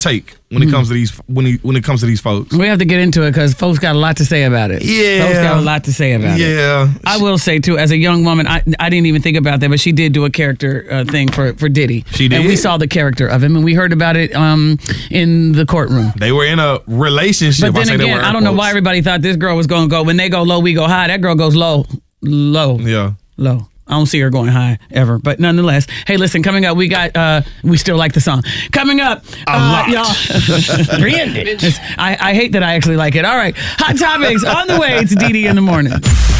take when it comes to these when it comes to these folks? We have to get into it because folks got a lot to say about it. Yeah. Folks got a lot to say about it. Yeah. I will say, too, as a young woman, I didn't even think about that, but she did do a character thing for Diddy. She did. And we saw the character of him, and we heard about it in the courtroom. They were in a relationship. But then again, I don't know why everybody thought this girl was going to go. When they go low, we go high. That girl goes low. Yeah. Low. I don't see her going high ever. But nonetheless, hey, listen, coming up, we got, we still like the song. Coming up, y'all. Brandon. I hate that I actually like it. All right. Hot Topics on the way. It's DD in the morning.